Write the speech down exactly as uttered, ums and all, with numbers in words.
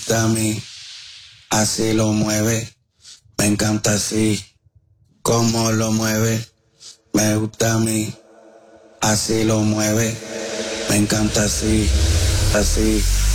gusta a mí, así lo mueve, me encanta así, cómo lo mueve, me gusta a mí, así lo mueve, me encanta así, así.